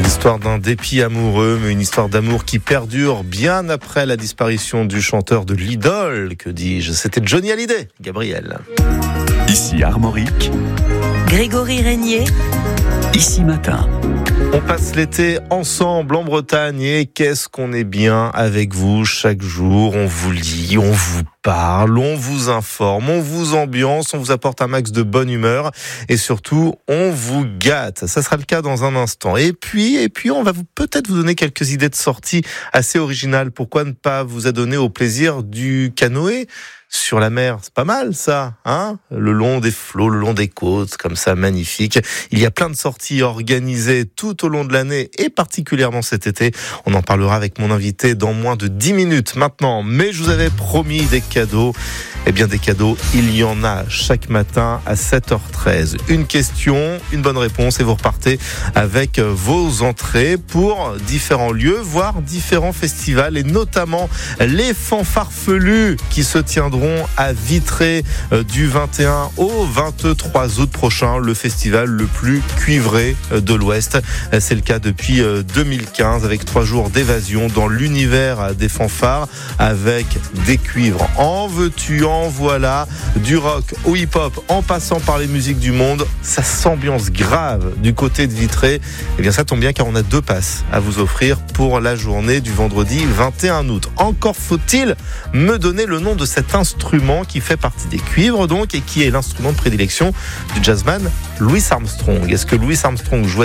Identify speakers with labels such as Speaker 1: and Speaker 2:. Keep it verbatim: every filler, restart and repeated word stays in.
Speaker 1: L'histoire d'un dépit amoureux, mais une histoire d'amour qui perdure bien après la disparition du chanteur de l'Idole, que dis-je, c'était Johnny Hallyday, Gabriel.
Speaker 2: Ici Armorique,
Speaker 3: Grégory Régnier,
Speaker 2: Ici Matin.
Speaker 1: On passe l'été ensemble en Bretagne et qu'est-ce qu'on est bien avec vous chaque jour. On vous lit, on vous parle, on vous informe, on vous ambiance, on vous apporte un max de bonne humeur et surtout on vous gâte. Ça sera le cas dans un instant. Et puis, et puis on va vous peut-être vous donner quelques idées de sortie assez originales. Pourquoi ne pas vous adonner au plaisir du canoë sur la mer? C'est pas mal ça, hein? Le long des flots, le long des côtes, comme ça, magnifique. Il y a plein de sorties organisées tout au long de l'année et particulièrement cet été. On en parlera avec mon invité dans moins de dix minutes maintenant. Mais je vous avais promis des cadeaux. Eh bien, des cadeaux, il y en a chaque matin à sept heures treize. Une question, une bonne réponse et vous repartez avec vos entrées pour différents lieux, voire différents festivals et notamment les fanfarfelus qui se tiendront à Vitré du vingt et un au vingt-trois août prochain, le festival le plus cuivré de l'Ouest. C'est le cas depuis deux mille quinze avec trois jours d'évasion dans l'univers des fanfares avec des cuivres. En veux-tu, en voilà, du rock au hip-hop en passant par les musiques du monde. Ça s'ambiance grave du côté de Vitré. Eh bien, ça tombe bien car on a deux passes à vous offrir pour la journée du vendredi vingt et un août. Encore faut-il me donner le nom de cet instrument qui fait partie des cuivres donc et qui est l'instrument de prédilection du jazzman Louis Armstrong. Est-ce que Louis Armstrong jouait